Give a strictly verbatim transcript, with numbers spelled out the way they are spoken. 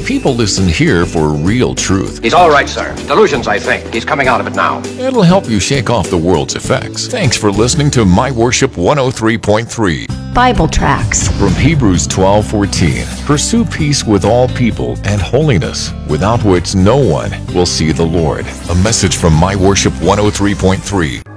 People listen here for real truth. He's all right, sir. Delusions, I think. He's coming out of it now. It'll help you shake off the world's effects. Thanks for listening to My Worship one oh three point three. Bible Tracts From Hebrews twelve fourteen. Pursue peace with all people and holiness, without which no one will see the Lord. A message from My Worship one oh three point three.